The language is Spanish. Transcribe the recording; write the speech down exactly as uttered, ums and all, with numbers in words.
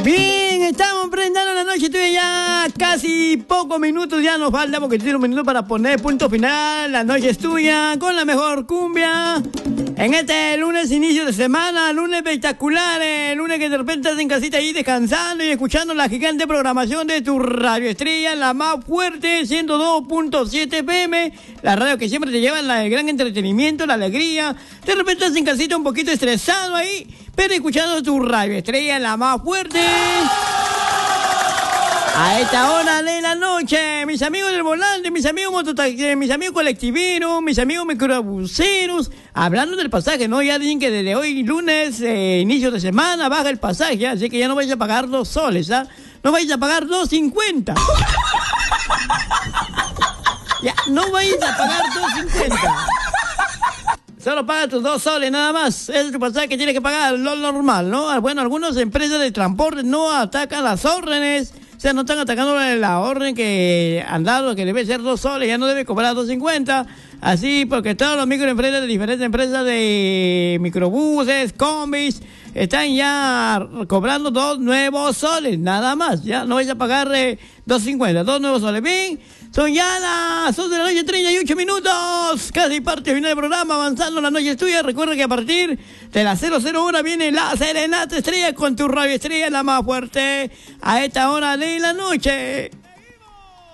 Bien, estamos presentando la noche tuya ya casi pocos minutos, ya nos falta porque tiene un minuto para poner punto final. La noche es tuya con la mejor cumbia. En este lunes inicio de semana, lunes espectacular, eh, lunes que de repente estás en casita ahí descansando y escuchando la gigante programación de tu radio estrella, la más fuerte, ciento dos punto siete F M, la radio que siempre te lleva la, el gran entretenimiento, la alegría. De repente estás en casita un poquito estresado ahí, pero escuchando tu radio estrella, la más fuerte. A esta hora de la noche, mis amigos del volante, mis amigos mototaxistas, mis amigos colectiveros, mis amigos microbuseros, hablando del pasaje, ¿no? Ya dicen que desde hoy, lunes, eh, inicio de semana, baja el pasaje, así que ya no vais a pagar dos soles, ¿ah? No vais a pagar dos cincuenta. Ya, no vais a pagar dos cincuenta. Solo paga tus dos soles nada más. Es tu pasaje que tienes que pagar, lo normal, ¿no? Bueno, algunas empresas de transporte no atacan las órdenes. O sea, no están atacando la orden que han dado, que debe ser dos soles, ya no debe cobrar dos cincuenta. Así, porque todos los microempresas de diferentes empresas de microbuses, combis, están ya cobrando dos nuevos soles, nada más. Ya no vais a pagar eh, dos cincuenta, dos nuevos soles. Bien, son ya las dos de la noche, treinta y ocho minutos. Casi parte final del programa, avanzando la noche estudia. Recuerda que a partir de las cero cero hora viene la Serenata Estrella con tu radio estrella, la más fuerte, a esta hora de la noche.